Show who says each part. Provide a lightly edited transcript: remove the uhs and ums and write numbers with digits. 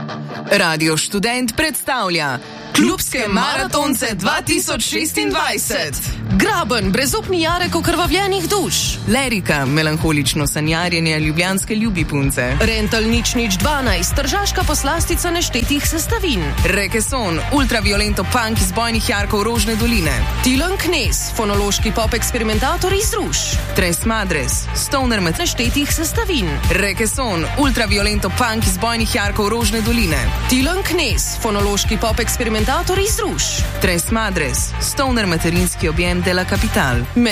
Speaker 1: Radio Študent predstavlja Klubske maratonce 2026.
Speaker 2: Graben, brezupni Jarek okrvavljenih duš.
Speaker 1: Lerika, melanholično sanjarjenje ljubljanske ljubipunce.
Speaker 2: Rental nič 12, tržaška poslastica neštetih sestavin.
Speaker 1: Rekeson, ultraviolento punk iz bojnih jarkov Rožne doline.
Speaker 2: Tilen Knez, fonološki pop eksperimentator iz Ruš.
Speaker 1: Tres Madres, stoner med
Speaker 2: neštetih sestavin.
Speaker 1: Rekeson, ultraviolento punk iz bojnih jarkov Rožne doline.
Speaker 2: Tilen Knez, fonološki pop eksperimentator iz Ruš.
Speaker 1: Tres Madres, stoner materinski objem de la Capital.